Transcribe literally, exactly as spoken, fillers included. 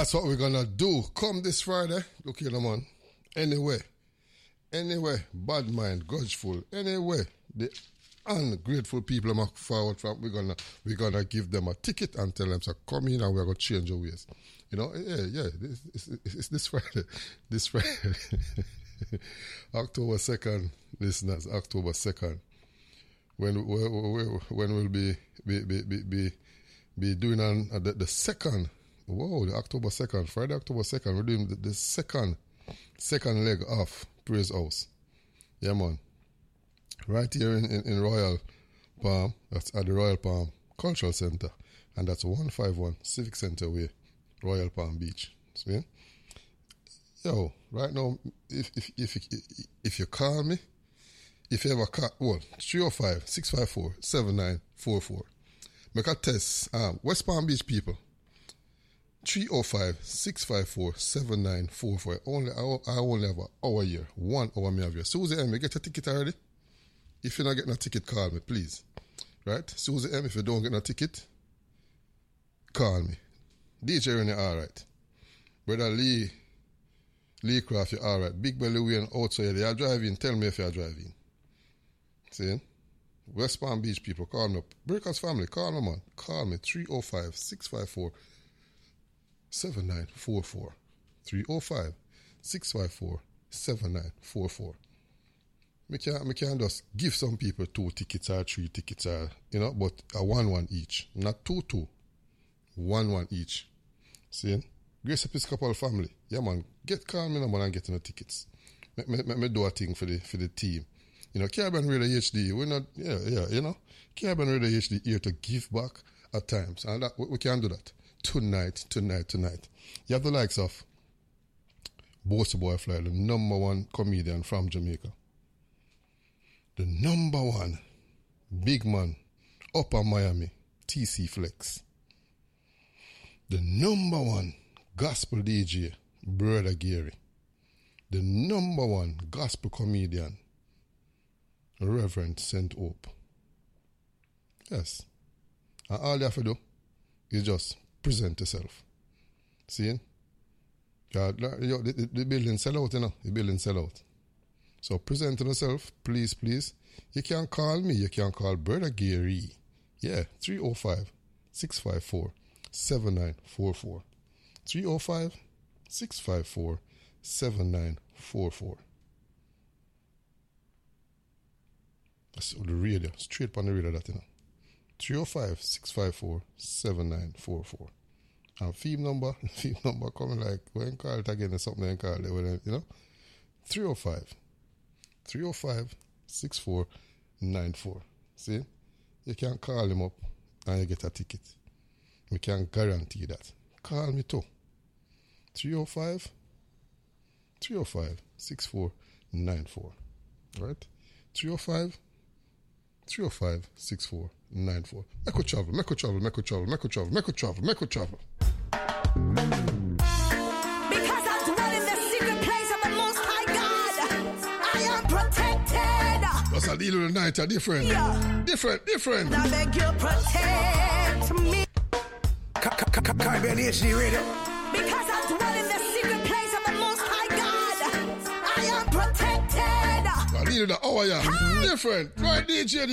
that's what we're gonna do. Come this Friday. Look here, man. Anyway. Anyway, bad mind, grudgeful. Anyway, the ungrateful people I'm forward from, we're gonna we're gonna give them a ticket and tell them to come in and we're gonna change your ways. You know, yeah, yeah. This, it's, it's this Friday. This Friday. October second, listeners, October second. When when when we'll be be be be, be doing on uh, the, the second, whoa, the October second, Friday, October second, we're doing the, the second second leg of Praise House. Yeah, man. Right here in, in, in Royal Palm, that's at the Royal Palm Cultural Center, and that's one fifty-one Civic Center Way, Royal Palm Beach. See? Yo, right now, if if if if, if you call me, if you ever call, well, three oh five, six five four, seven nine four four. Make a test. Um, West Palm Beach people, three oh five, six five four, seven nine four four. Only, I, I only have an hour here. One hour me have here. Susie M, you get your ticket already? If you're not getting a ticket, call me, please. Right? Susie M, if you don't get a ticket, call me. D J Rennie, all right. Brother Lee, Lee Craft, you're all right. Big Belly Wayne outside, you're driving. Tell me if you're driving. See? West Palm Beach people, call me up. Breakers family, call me, man. Call me, three oh five, six five four, seven nine four four. three oh five, six five four, seven nine four four. Me can, me can just give some people two tickets or three tickets or, you know, but a one one each. Not two two. One one each. See? Grace Episcopal family. Yeah, man. Get call me, man, and get the tickets. Let me, me, me do a thing for the for the team. You know, Caribbean Radio H D, we're not, yeah, yeah, you know. Caribbean Radio H D here to give back at times. And that, we, we can do that. Tonight, tonight, tonight. You have the likes of Bossy Boy Fly, the number one comedian from Jamaica. The number one big man up in Miami, T C Flex. The number one gospel D J, Brother Gary. The number one gospel comedian, Reverend Saint Hope. Yes. And all you have to do is just present yourself. See? Yeah, the, the, the building sell out, you know. The building sell out. So present yourself, please, please. You can call me. You can call Brother Gary. Yeah, three oh five, six five four, seven nine four four. three oh five, six five four, seven nine four four. That's the radio. Straight on the radio, that, you know. three oh five, six five four, seven nine four four. And theme number, theme number coming like, when call it again, there's something then call it, you know. three oh five, three oh five, six four nine four. See? You can call him up and you get a ticket. We can guarantee that. Call me too. three oh five, three oh five, six four nine four. Right? three oh five, three oh five, six four nine four. Make a travel, make a travel, make a travel, make a travel, make a travel, make a travel. Because I dwell in the secret place of the Most High God, I am protected. That's a deal with the night, are different. Yeah. Different, different. I beg you, protect me. Caribbean H D Radio. Because I dwell in the secret place of the Most High God, I am protected. I needed the hour, yeah. Different. Right, D J.